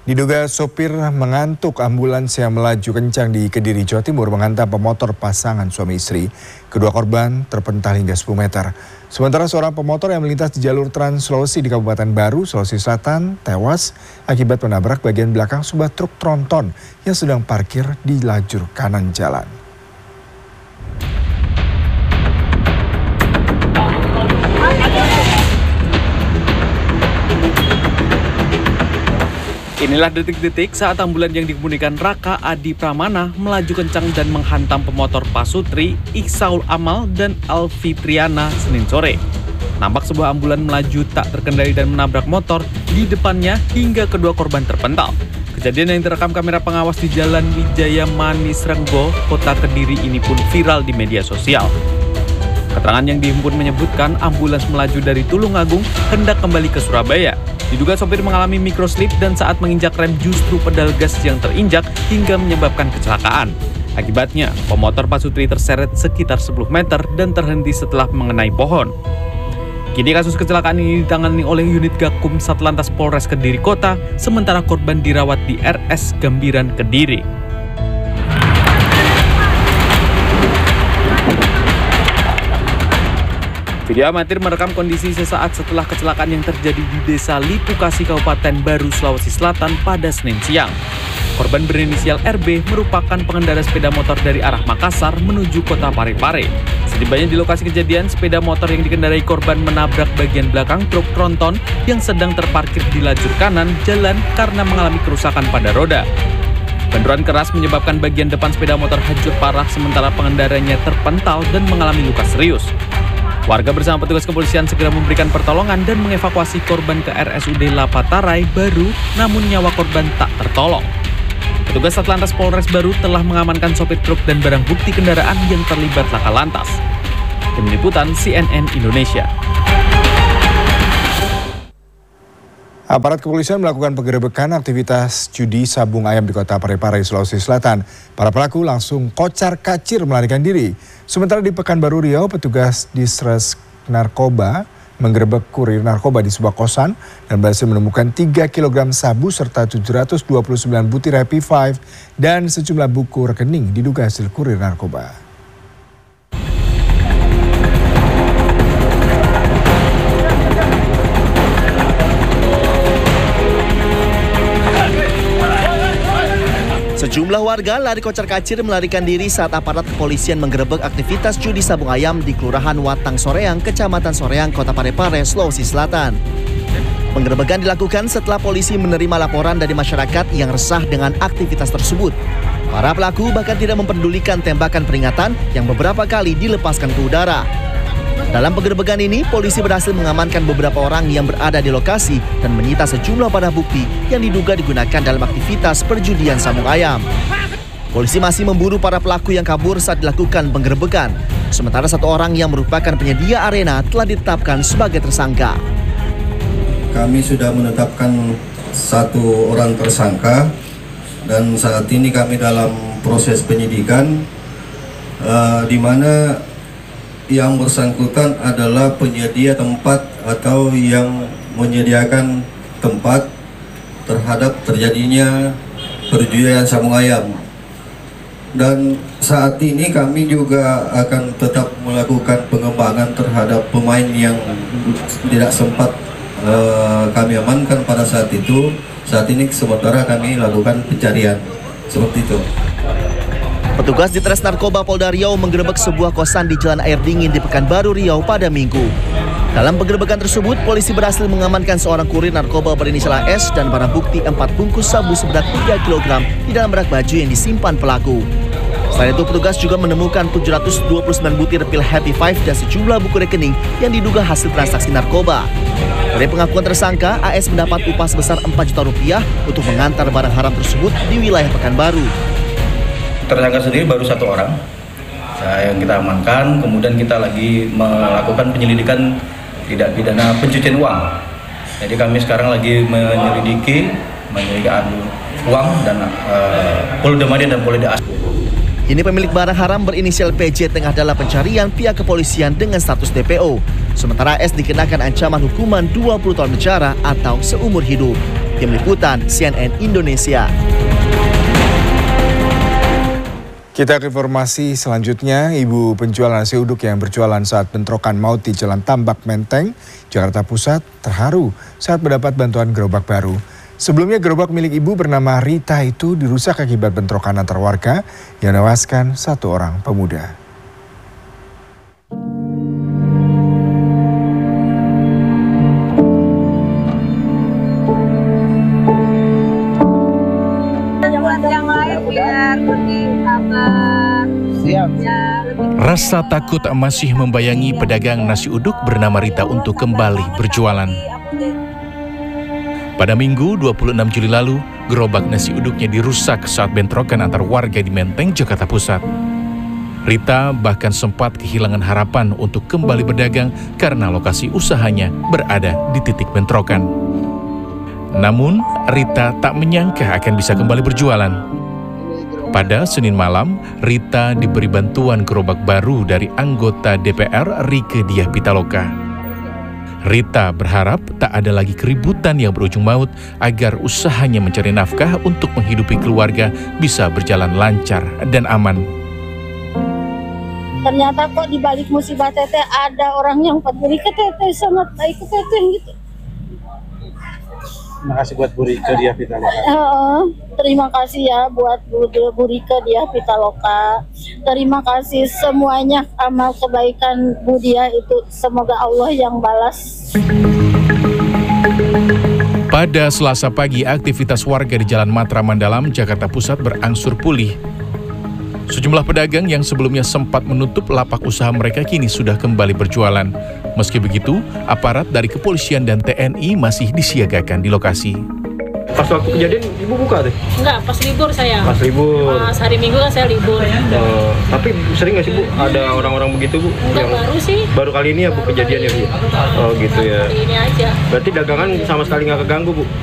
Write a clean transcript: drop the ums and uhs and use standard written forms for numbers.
Diduga sopir mengantuk, ambulans yang melaju kencang di Kediri, Jawa Timur menghantam pemotor pasangan suami istri. Kedua korban terpental hingga 10 meter. Sementara seorang pemotor yang melintas di jalur Trans Sulawesi di Kabupaten Baru, Sulawesi Selatan, tewas akibat menabrak bagian belakang sebuah truk tronton yang sedang parkir di lajur kanan jalan. Inilah detik-detik saat ambulan yang dikemudikan Raka Adi Pramana melaju kencang dan menghantam pemotor Pasutri, Iksaul Amal, dan Alfitriana Senin sore. Nampak sebuah ambulan melaju tak terkendali dan menabrak motor di depannya hingga kedua korban terpental. Kejadian yang terekam kamera pengawas di Jalan Wijaya Manis Renggo, Kota Kediri ini pun viral di media sosial. Keterangan yang dihimpun menyebutkan ambulans melaju dari Tulungagung hendak kembali ke Surabaya. Diduga sopir mengalami microslip dan saat menginjak rem justru pedal gas yang terinjak hingga menyebabkan kecelakaan. Akibatnya, pemotor Pasutri terseret sekitar 10 meter dan terhenti setelah mengenai pohon. Kini kasus kecelakaan ini ditangani oleh unit Gakum Satlantas Polres Kediri Kota, sementara korban dirawat di RS Gambiran Kediri. Video amatir merekam kondisi sesaat setelah kecelakaan yang terjadi di Desa Lipukasi, Kabupaten Baru, Sulawesi Selatan pada Senin siang. Korban berinisial RB merupakan pengendara sepeda motor dari arah Makassar menuju kota Parepare. Setibanya di lokasi kejadian, sepeda motor yang dikendarai korban menabrak bagian belakang truk tronton yang sedang terparkir di lajur kanan jalan karena mengalami kerusakan pada roda. Benturan keras menyebabkan bagian depan sepeda motor hancur parah sementara pengendaranya terpental dan mengalami luka serius. Warga bersama petugas kepolisian segera memberikan pertolongan dan mengevakuasi korban ke RSUD Lapatarai Baru, namun nyawa korban tak tertolong. Petugas Satlantas Polres Baru telah mengamankan sopir truk dan barang bukti kendaraan yang terlibat laka lantas. Tim Liputan CNN Indonesia. Aparat kepolisian melakukan penggerebekan aktivitas judi sabung ayam di kota Parepare, Sulawesi Selatan. Para pelaku langsung kocar-kacir melarikan diri. Sementara di Pekanbaru Riau, petugas Disres Narkoba menggerebek kurir narkoba di sebuah kosan dan berhasil menemukan 3 kg sabu serta 729 butir Happy Five dan sejumlah buku rekening diduga hasil kurir narkoba. Sejumlah warga lari kocar-kacir melarikan diri saat aparat kepolisian menggerebek aktivitas judi sabung ayam di Kelurahan Watang Soreang, Kecamatan Soreang, Kota Parepare, Sulawesi Selatan. Penggerebekan dilakukan setelah polisi menerima laporan dari masyarakat yang resah dengan aktivitas tersebut. Para pelaku bahkan tidak memperdulikan tembakan peringatan yang beberapa kali dilepaskan ke udara. Dalam penggerebekan ini, polisi berhasil mengamankan beberapa orang yang berada di lokasi dan menyita sejumlah barang bukti yang diduga digunakan dalam aktivitas perjudian sabung ayam. Polisi masih memburu para pelaku yang kabur saat dilakukan penggerebekan. Sementara satu orang yang merupakan penyedia arena telah ditetapkan sebagai tersangka. Kami sudah menetapkan satu orang tersangka dan saat ini kami dalam proses penyidikan di mana yang bersangkutan adalah penyedia tempat atau yang menyediakan tempat terhadap terjadinya perjudian sabung ayam. Dan saat ini kami juga akan tetap melakukan pengembangan terhadap pemain yang tidak sempat kami amankan pada saat itu. Saat ini sementara kami lakukan pencarian seperti itu. Petugas Ditres Narkoba Polda Riau menggerebek sebuah kosan di Jalan Air Dingin di Pekanbaru Riau pada Minggu. Dalam penggerebekan tersebut, polisi berhasil mengamankan seorang kurir narkoba berinisial AS dan barang bukti 4 bungkus sabu seberat 3 kg di dalam rak baju yang disimpan pelaku. Selain itu, petugas juga menemukan 729 butir pil Happy Five dan sejumlah buku rekening yang diduga hasil transaksi narkoba. Dari pengakuan tersangka, AS mendapat upah sebesar 4 juta rupiah untuk mengantar barang haram tersebut di wilayah Pekanbaru. Tersangka sendiri baru satu orang yang kita amankan, kemudian kita lagi melakukan penyelidikan tindak pidana pencucian uang. Jadi kami sekarang lagi menyelidiki uang dan Polda Madya dan Polda As. Kini pemilik barang haram berinisial PJ tengah dalam pencarian pihak kepolisian dengan status DPO. Sementara S dikenakan ancaman hukuman 20 tahun penjara atau seumur hidup. Tim Liputan CNN Indonesia. Kita ke informasi selanjutnya, ibu penjual nasi uduk yang berjualan saat bentrokan maut di Jalan Tambak Menteng, Jakarta Pusat terharu saat mendapat bantuan gerobak baru. Sebelumnya gerobak milik ibu bernama Rita itu dirusak akibat bentrokan antar warga yang menewaskan satu orang pemuda. Rasa takut masih membayangi pedagang nasi uduk bernama Rita untuk kembali berjualan. Pada Minggu 26 Juli lalu, gerobak nasi uduknya dirusak saat bentrokan antar warga di Menteng, Jakarta Pusat. Rita bahkan sempat kehilangan harapan untuk kembali berdagang karena lokasi usahanya berada di titik bentrokan. Namun, Rita tak menyangka akan bisa kembali berjualan. Pada Senin malam, Rita diberi bantuan gerobak baru dari anggota DPR Rieke Diah Pitaloka. Rita berharap tak ada lagi keributan yang berujung maut agar usahanya mencari nafkah untuk menghidupi keluarga bisa berjalan lancar dan aman. Ternyata kok di balik musibah Teteh ada orang yang peduli ke Teteh, sangat baik ke Teteh gitu. Terima kasih buat Bu Rieke Diah Pitaloka. Terima kasih ya buat Bu Rieke Diah Pitaloka. Terima kasih semuanya, amal kebaikan Bu Diah itu semoga Allah yang balas. Pada Selasa pagi, aktivitas warga di Jalan Matra Mandalam, Jakarta Pusat berangsur pulih. Sejumlah pedagang yang sebelumnya sempat menutup lapak usaha mereka kini sudah kembali berjualan. Meski begitu, aparat dari kepolisian dan TNI masih disiagakan di lokasi. Pas waktu kejadian Ibu buka deh? Enggak, pas libur saya. Pas libur? Pas hari Minggu kan saya libur. Tapi sering nggak sih Bu ada orang-orang begitu Bu? Enggak, baru sih. Baru kali ini ya Bu kejadiannya Bu? Oh gitu ya. Hari ini aja. Berarti dagangan sama sekali nggak keganggu Bu?